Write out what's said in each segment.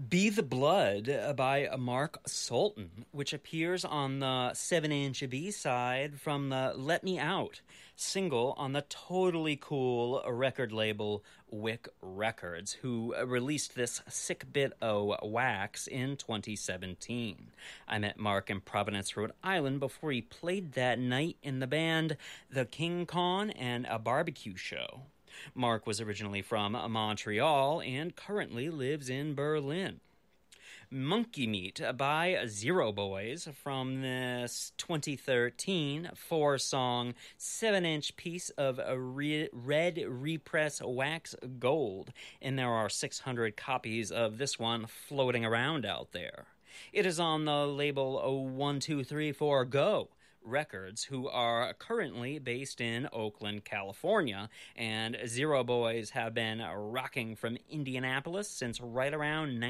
Be the Blood by Mark Sultan, which appears on the 7-inch B-side from the Let Me Out single on the totally cool record label Wick Records, who released this sick bit o' wax in 2017. I met Mark in Providence, Rhode Island before he played that night in the band The King Kong and a Barbecue Show. Mark was originally from Montreal and currently lives in Berlin. Monkey Meat by Zero Boys from this 2013 four-song 7-inch piece of red repress wax gold, and there are 600 copies of this one floating around out there. It is on the label 1234 Go Records, who are currently based in Oakland, California, and Zero Boys have been rocking from Indianapolis since right around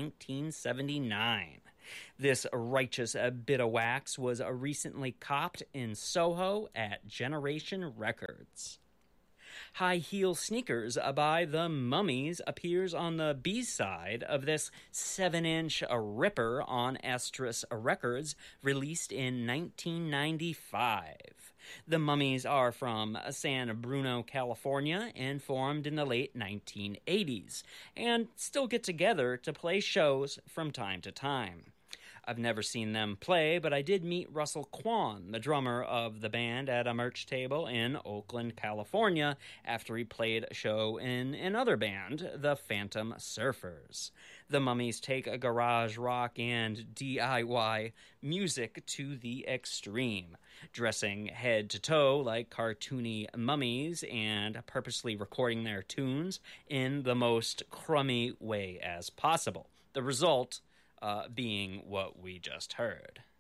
1979. This righteous bit of wax was recently copped in Soho at Generation Records. High Heel Sneakers by The Mummies appears on the B-side of this 7-inch ripper on Estrus Records, released in 1995. The Mummies are from San Bruno, California, and formed in the late 1980s, and still get together to play shows from time to time. I've never seen them play, but I did meet Russell Kwan, the drummer of the band, at a merch table in Oakland, California, after he played a show in another band, the Phantom Surfers. The Mummies take a garage rock and DIY music to the extreme, dressing head to toe like cartoony mummies and purposely recording their tunes in the most crummy way as possible. The result being what we just heard.